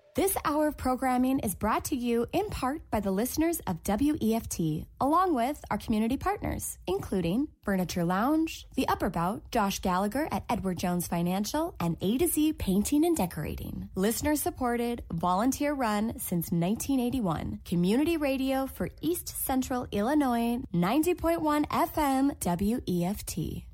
This hour of programming is brought to you in part by the listeners of WEFT, along with our community partners, including Furniture Lounge, The Upper Bout, Josh Gallagher at Edward Jones Financial, and A to Z Painting and Decorating. Listener-supported, volunteer-run since 1981. Community radio for East Central Illinois, 90.1 FM WEFT.